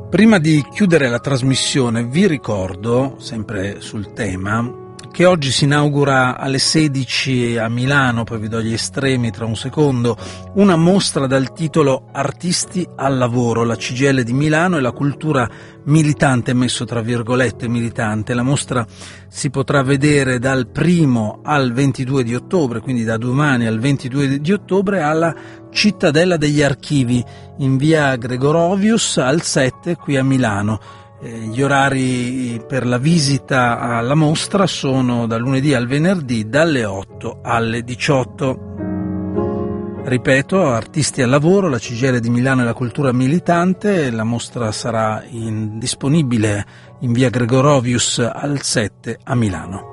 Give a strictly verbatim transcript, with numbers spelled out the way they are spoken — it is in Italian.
Prima di chiudere la trasmissione vi ricordo, sempre sul tema, che oggi si inaugura alle sedici a Milano, poi vi do gli estremi tra un secondo, una mostra dal titolo Artisti al lavoro, la C G I L di Milano e la cultura militante, messo tra virgolette militante. La mostra si potrà vedere dal primo al ventidue di ottobre, quindi da domani al ventidue di ottobre, alla Cittadella degli Archivi in via Gregorovius al sette qui a Milano. Gli orari per la visita alla mostra sono dal lunedì al venerdì dalle otto alle diciotto. Ripeto, Artisti al lavoro, la C G I L di Milano e la cultura militante. La mostra sarà in, disponibile in via Gregorovius al sette a Milano.